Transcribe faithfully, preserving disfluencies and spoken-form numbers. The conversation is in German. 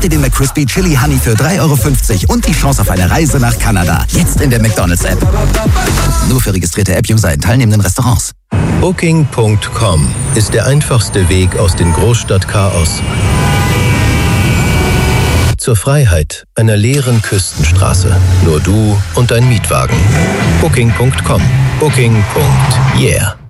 dir den McCrispy Chili Honey für drei Euro fünfzig und die Chance auf eine Reise nach Kanada. Jetzt in der McDonald's-App. Nur für registrierte App-User in teilnehmenden Restaurants. Booking Punkt com ist der einfachste Weg aus dem Großstadtchaos zur Freiheit einer leeren Küstenstraße. Nur du und dein Mietwagen. Booking Punkt com. Booking. Yeah.